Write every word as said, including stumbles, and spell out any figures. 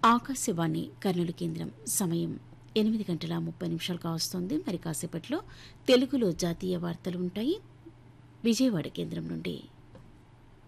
ఆకాశవాణి కర్నూలు కేంద్రం సమయం ఎనిమిది గంటల ముప్పై నిమిషాలుగా వస్తుంది. మరి కాసేపట్లో తెలుగులో జాతీయ వార్తలు ఉంటాయి విజయవాడ కేంద్రం నుండి.